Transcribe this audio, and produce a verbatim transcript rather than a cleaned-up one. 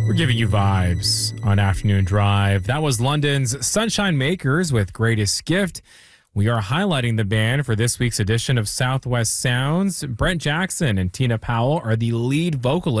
We're giving you vibes on Afternoon Drive. That was London's Sunshine Makers with Greatest Gift. We are highlighting the band for this week's edition of Southwest Sounds. Brent Jackson and Tina Powell are the lead vocalists.